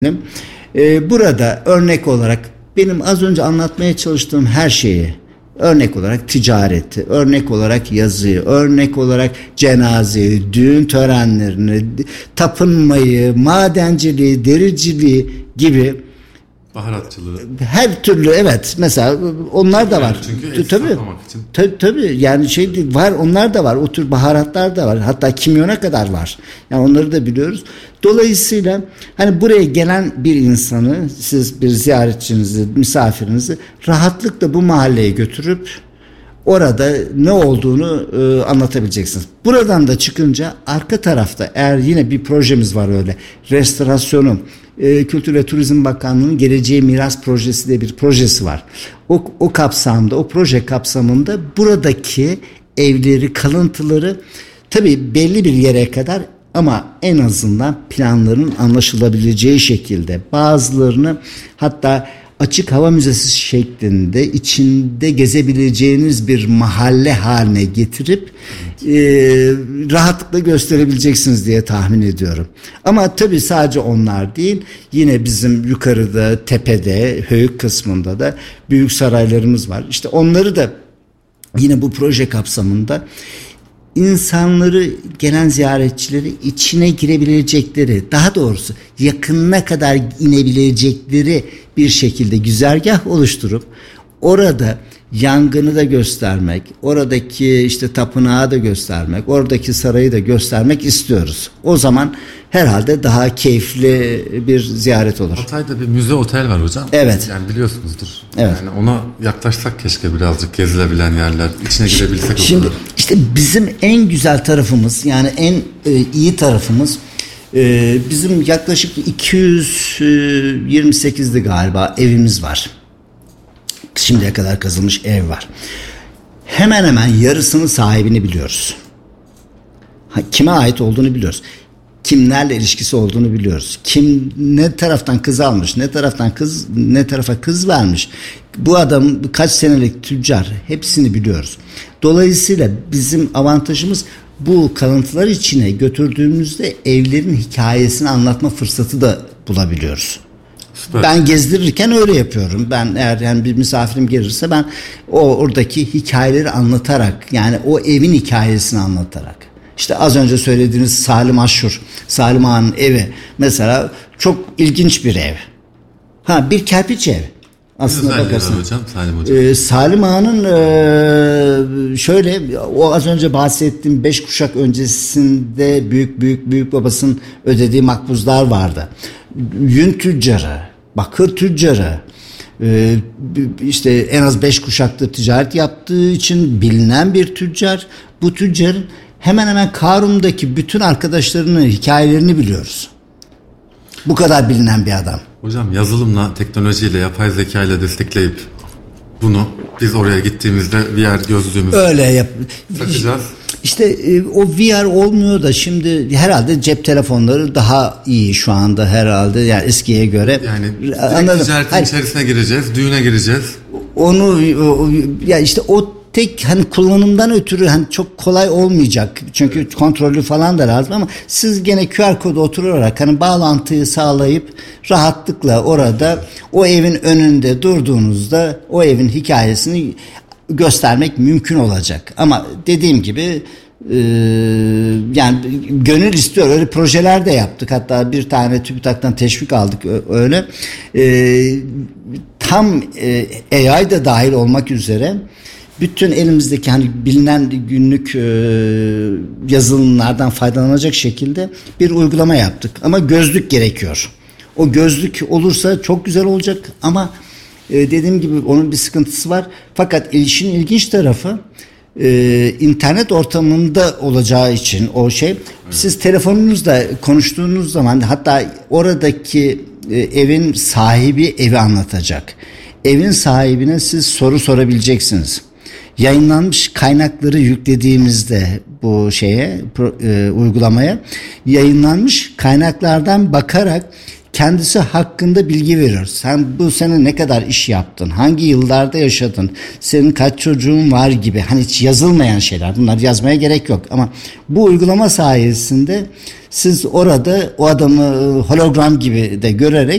Burada örnek olarak benim az önce anlatmaya çalıştığım her şeyi, örnek olarak ticareti, örnek olarak yazıyı, örnek olarak cenazeyi, düğün törenlerini, tapınmayı, madenciliği, dericiliği gibi baharatçılığı. Her türlü, evet, mesela onlar da var. Çünkü tabii. Tabii yani var, onlar da var. O tür baharatlar da var. Hatta kimyona kadar var. Yani onları da biliyoruz. Dolayısıyla hani buraya gelen bir insanı, siz bir ziyaretçinizi, misafirinizi rahatlıkla bu mahalleye götürüp orada ne olduğunu anlatabileceksiniz. Buradan da çıkınca arka tarafta eğer yine bir projemiz var öyle, restorasyonu, Kültür ve Turizm Bakanlığı'nın Geleceğe Miras Projesi diye bir projesi var. O kapsamda, o proje kapsamında buradaki evleri, kalıntıları tabii belli bir yere kadar ama en azından planların anlaşılabileceği şekilde, bazılarını hatta açık hava müzesi şeklinde içinde gezebileceğiniz bir mahalle haline getirip rahatlıkla gösterebileceksiniz diye tahmin ediyorum. Ama tabii sadece onlar değil, yine bizim yukarıda, tepede, höyük kısmında da büyük saraylarımız var. İşte onları da yine bu proje kapsamında insanları, gelen ziyaretçileri içine girebilecekleri, daha doğrusu yakınına kadar inebilecekleri bir şekilde güzergah oluşturup orada yangını da göstermek, oradaki işte tapınağı da göstermek, oradaki sarayı da göstermek istiyoruz. O zaman herhalde daha keyifli bir ziyaret olur. Hatay'da bir müze otel var hocam. Evet. Yani biliyorsunuzdur. Evet. Yani ona yaklaşsak keşke, birazcık gezilebilen yerler, içine girebilsek. Şimdi işte bizim en güzel tarafımız, yani en iyi tarafımız, bizim yaklaşık 228'di galiba evimiz var. Şimdiye kadar kazılmış ev var. Hemen hemen yarısının sahibini biliyoruz. Kime ait olduğunu biliyoruz. Kimlerle ilişkisi olduğunu biliyoruz. Kim ne taraftan kız almış, ne tarafa kız vermiş. Bu adam kaç senelik tüccar, hepsini biliyoruz. Dolayısıyla bizim avantajımız, bu kalıntılar içine götürdüğümüzde evlerin hikayesini anlatma fırsatı da bulabiliyoruz. Süper. Ben gezdirirken öyle yapıyorum. Ben eğer yani bir misafirim gelirse ben oradaki hikayeleri anlatarak, yani o evin hikayesini anlatarak. İşte az önce söylediğiniz Salim Aşur, Salim Ağa'nın evi mesela çok ilginç bir ev. bir kerpiç ev. Aslında bakarsın. Salim Ağa'nın şöyle, o az önce bahsettiğim 5 kuşak öncesinde büyük babasının ödediği makbuzlar vardı. Yün tüccarı, bakır tüccarı, işte en az 5 kuşaktır ticaret yaptığı için bilinen bir tüccar. Bu tüccarın hemen hemen Karum'daki bütün arkadaşlarının hikayelerini biliyoruz. Bu kadar bilinen bir adam. Hocam yazılımla, teknolojiyle, yapay zeka ile destekleyip bunu biz oraya gittiğimizde VR gözlüğümüzü öyle takacağız. İşte o VR olmuyor da şimdi herhalde cep telefonları daha iyi şu anda herhalde, yani eskiye göre. Yani ticaretin içerisine gireceğiz, düğüne gireceğiz. Ya işte o tek kullanımdan ötürü çok kolay olmayacak. Çünkü kontrolü falan da lazım, ama siz gene QR kodu oturarak bağlantıyı sağlayıp rahatlıkla orada o evin önünde durduğunuzda o evin hikayesini göstermek mümkün olacak. Ama dediğim gibi yani gönül istiyor. Öyle projeler de yaptık. Hatta bir tane TÜBİTAK'tan teşvik aldık öyle. Tam AI da dahil olmak üzere bütün elimizdeki bilinen günlük yazılımlardan faydalanacak şekilde bir uygulama yaptık. Ama gözlük gerekiyor. O gözlük olursa çok güzel olacak, ama dediğim gibi onun bir sıkıntısı var. Fakat işin ilginç tarafı, internet ortamında olacağı için siz telefonunuzda konuştuğunuz zaman, hatta oradaki evin sahibi evi anlatacak. Evin sahibine siz soru sorabileceksiniz. Yayınlanmış kaynakları yüklediğimizde bu uygulamaya, yayınlanmış kaynaklardan bakarak kendisi hakkında bilgi verir. Sen bu sene ne kadar iş yaptın? Hangi yıllarda yaşadın? Senin kaç çocuğun var gibi. Hani hiç yazılmayan şeyler. Bunlar yazmaya gerek yok. Ama bu uygulama sayesinde siz orada o adamı hologram gibi de görerek